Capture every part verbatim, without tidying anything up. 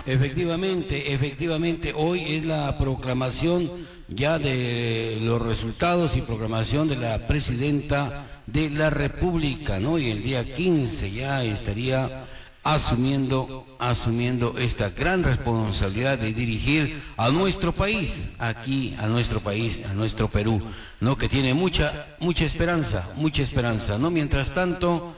Efectivamente, efectivamente, hoy es la proclamación ya de los resultados y proclamación de la presidenta de la República, ¿no? Y el día quince ya estaría asumiendo, asumiendo esta gran responsabilidad de dirigir a nuestro país, aquí, a nuestro país, a nuestro Perú, ¿no? Que tiene mucha, mucha esperanza, mucha esperanza, ¿no? Mientras tanto,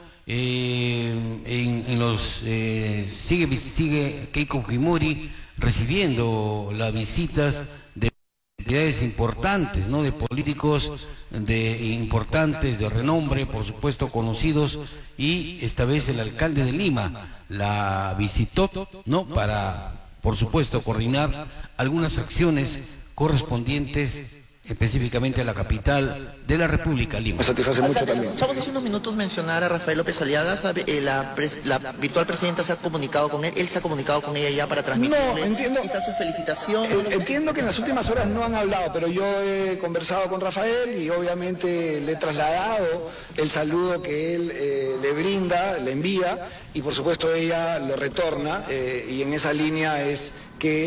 eh, en, en los, eh, sigue, sigue Keiko Fujimori recibiendo las visitas de entidades importantes, ¿no? De políticos de importantes, de renombre, por supuesto conocidos, y esta vez el alcalde de Lima la visitó, ¿no? Para, por supuesto, coordinar algunas acciones correspondientes específicamente a la capital de la República, Lima. Me satisface mucho también. Vamos hace unos minutos mencionar a Rafael López Aliaga, ¿sabe? Eh, la, pres, la virtual presidenta se ha comunicado con él, él se ha comunicado con ella ya para transmitirle no, entiendo, quizás su felicitación. Eh, entiendo que en las últimas horas no han hablado, pero yo he conversado con Rafael y obviamente le he trasladado el saludo que él eh, le brinda, le envía, y por supuesto ella lo retorna, eh, y en esa línea es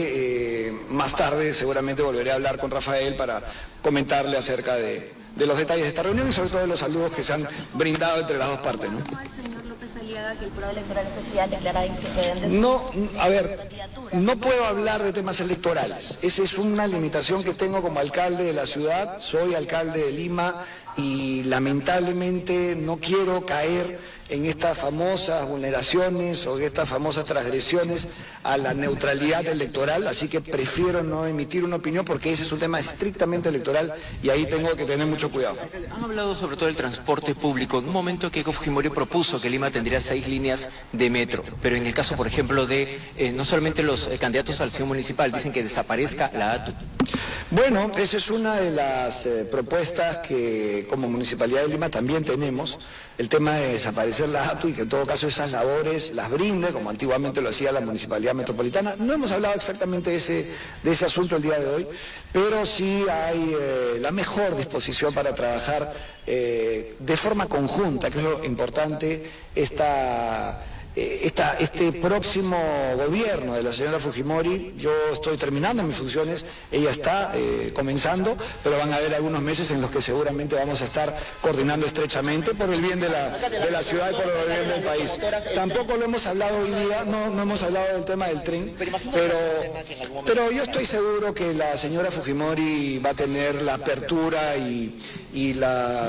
que eh, más tarde seguramente volveré a hablar con Rafael para comentarle acerca de, de los detalles de esta reunión y sobre todo de los saludos que se han brindado entre las dos partes, ¿no? Señor López Aliaga, que el prueba electoral especial declarada improcedente. No, a ver, no puedo hablar de temas electorales. Esa es una limitación que tengo como alcalde de la ciudad. Soy alcalde de Lima y lamentablemente no quiero caer en estas famosas vulneraciones o en estas famosas transgresiones a la neutralidad electoral, así que prefiero no emitir una opinión porque ese es un tema estrictamente electoral y ahí tengo que tener mucho cuidado. Han hablado sobre todo del transporte público. En un momento Keiko Fujimori propuso que Lima tendría seis líneas de metro, pero en el caso, por ejemplo, de eh, no solamente los eh, candidatos a la elección municipal, dicen que desaparezca la A T U. Bueno, esa es una de las eh, propuestas que como Municipalidad de Lima también tenemos, el tema de desaparecer la A T U y que en todo caso esas labores las brinde, como antiguamente lo hacía la Municipalidad Metropolitana. No hemos hablado exactamente de ese, de ese asunto el día de hoy, pero sí hay eh, la mejor disposición para trabajar eh, de forma conjunta, que es lo importante, esta... Esta, este próximo gobierno de la señora Fujimori. Yo estoy terminando mis funciones, ella está eh, comenzando, pero van a haber algunos meses en los que seguramente vamos a estar coordinando estrechamente por el bien de la, de la ciudad y por el bien del país. Tampoco lo hemos hablado hoy día, no, no hemos hablado del tema del tren, pero, pero yo estoy seguro que la señora Fujimori va a tener la apertura y, y la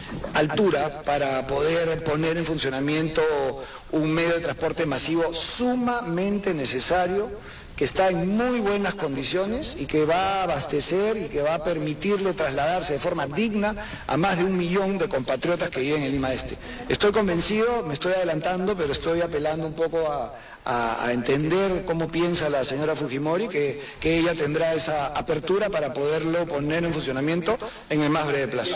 altura para poder poner en funcionamiento un medio de transporte masivo sumamente necesario, que está en muy buenas condiciones y que va a abastecer y que va a permitirle trasladarse de forma digna a más de un millón de compatriotas que viven en Lima Este. Estoy convencido, me estoy adelantando, pero estoy apelando un poco a, a, a entender cómo piensa la señora Fujimori, que, que ella tendrá esa apertura para poderlo poner en funcionamiento en el más breve plazo.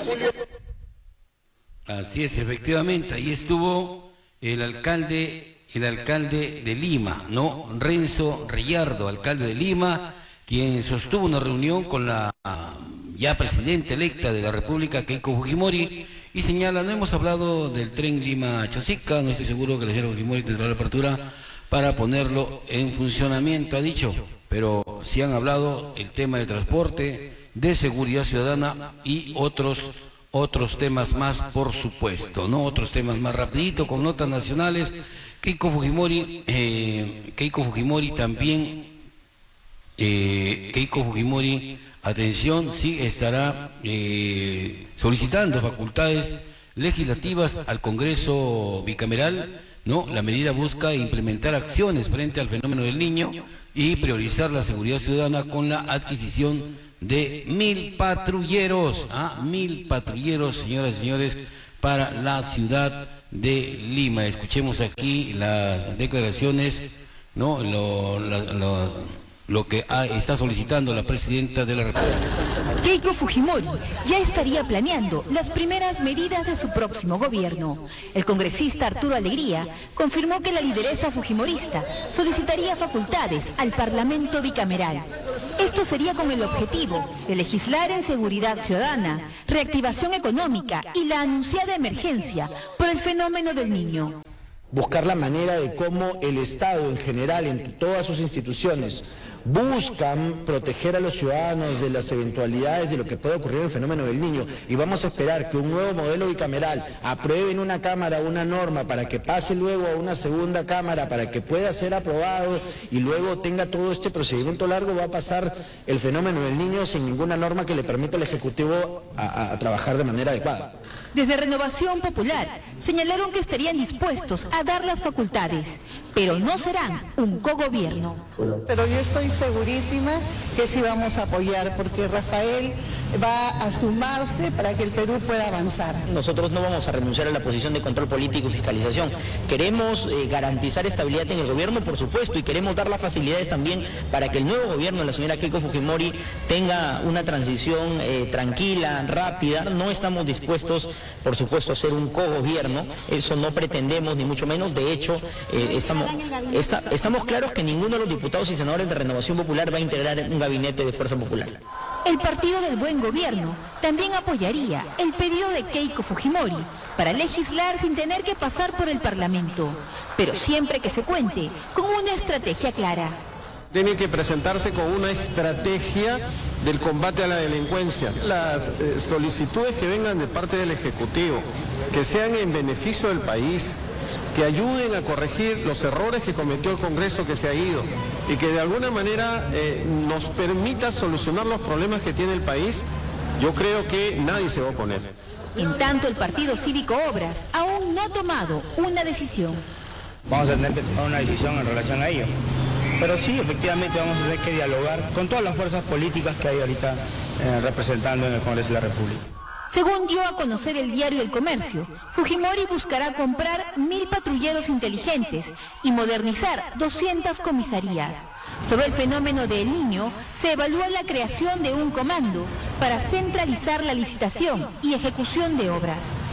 Así es, efectivamente, ahí estuvo el alcalde, el alcalde de Lima, ¿no? Renzo Reyardo, alcalde de Lima, quien sostuvo una reunión con la ya presidenta electa de la República, Keiko Fujimori, y señala, no hemos hablado del tren Lima-Chosica, no estoy seguro que la señora Fujimori tendrá la apertura para ponerlo en funcionamiento, ha dicho, pero sí han hablado el tema de transporte, de seguridad ciudadana y otros otros temas más, por supuesto, ¿no? Otros temas más rapidito, con notas nacionales. Keiko Fujimori, eh, Keiko Fujimori también, eh, Keiko Fujimori, atención, sí estará eh, solicitando facultades legislativas al Congreso bicameral, ¿no? La medida busca implementar acciones frente al fenómeno del niño y priorizar la seguridad ciudadana con la adquisición de mil patrulleros, ah, mil patrulleros, señoras y señores, para la ciudad de Lima. Escuchemos aquí las declaraciones, ¿no? Lo, lo, lo, lo que ha, está solicitando la presidenta de la República. Keiko Fujimori ya estaría planeando las primeras medidas de su próximo gobierno. El congresista Arturo Alegría confirmó que la lideresa fujimorista solicitaría facultades al Parlamento bicameral. Esto sería con el objetivo de legislar en seguridad ciudadana, reactivación económica y la anunciada emergencia por el fenómeno del niño. buscar la manera de cómo el Estado en general, entre todas sus instituciones, buscan proteger a los ciudadanos de las eventualidades de lo que puede ocurrir en el fenómeno del Niño, y vamos a esperar que un nuevo modelo bicameral apruebe en una Cámara una norma para que pase luego a una segunda Cámara para que pueda ser aprobado y luego tenga todo este procedimiento largo, va a pasar el fenómeno del Niño sin ninguna norma que le permita al Ejecutivo a, a, a trabajar de manera adecuada. Desde Renovación Popular señalaron que estarían dispuestos a dar las facultades, pero no serán un cogobierno. Pero yo estoy segurísima que sí vamos a apoyar, porque Rafael va a sumarse para que el Perú pueda avanzar. Nosotros no vamos a renunciar a la posición de control político y fiscalización. Queremos eh, garantizar estabilidad en el gobierno, por supuesto, y queremos dar las facilidades también para que el nuevo gobierno de la señora Keiko Fujimori tenga una transición eh, tranquila, rápida. No estamos dispuestos, por supuesto, a ser un cogobierno, eso no pretendemos, ni mucho menos. De hecho, eh, estamos, está, estamos claros que ninguno de los diputados y senadores de Renovación Popular va a integrar un gabinete de Fuerza Popular. El Partido del Buen Gobierno también apoyaría el pedido de Keiko Fujimori para legislar sin tener que pasar por el Parlamento, pero siempre que se cuente con una estrategia clara. Tiene que presentarse con una estrategia del combate a la delincuencia. Las eh, solicitudes que vengan de parte del Ejecutivo, que sean en beneficio del país, que ayuden a corregir los errores que cometió el Congreso que se ha ido y que de alguna manera eh, nos permita solucionar los problemas que tiene el país, yo creo que nadie se va a oponer. En tanto, el Partido Cívico Obras aún no ha tomado una decisión. Vamos a tener que tomar una decisión en relación a ello. Pero sí, efectivamente vamos a tener que dialogar con todas las fuerzas políticas que hay ahorita eh, representando en el Congreso de la República. Según dio a conocer el diario El Comercio, Fujimori buscará comprar mil patrulleros inteligentes y modernizar doscientas comisarías. Sobre el fenómeno del Niño, se evalúa la creación de un comando para centralizar la licitación y ejecución de obras.